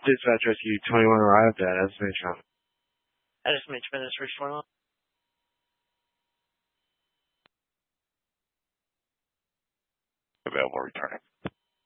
Dispatch Rescue 21 arrived at estimation. Estimate for this Ridge 21. Available returning.